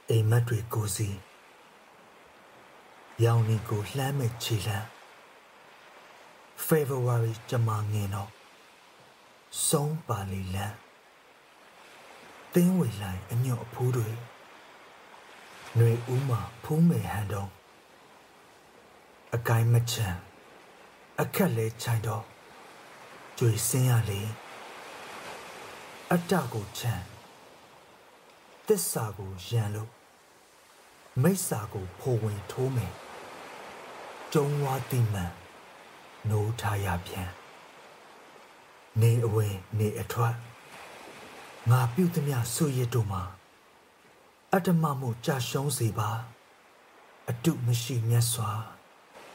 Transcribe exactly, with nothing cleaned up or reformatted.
အိမ်မက်တွေကိုစီရောင်နေကိုလှမ်းမဲ့ခြေလှမ်း February ကြမှာငင်တော့ဆုံးပါလီလန်းသင်းဝေလိုက်အညွန့်အဖူးတွေຫນွေဦးမှာဖူးမယ်ဟန်တော့အကိုင်းမချမ်းအခက်လဲချိုင်တော့ကြွေစင်းရလေအတ္တကိုချမ်းသစ္စာကိုရန်လို့မိစ္ဆာကိုဖိုးဝင်ထိုးမယ်ကျုံဝါတိမှန်နိုးထားရပြန်နေအဝင်နေအထွက်ငါပြုသမျှဆွရစ်တို့မှာအတ္တမမှုကြာရှုံးစေပါအတုမရှိမြတ်စွာ